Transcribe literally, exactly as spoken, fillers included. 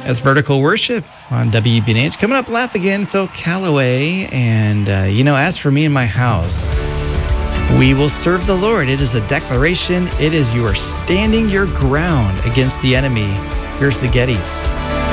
That's Vertical Worship on W B N H. Coming up, Laugh Again, Phil Callaway. And, uh, you know, as for me and my house, we will serve the Lord. It is a declaration. It is you are standing your ground against the enemy. Here's the Gettys.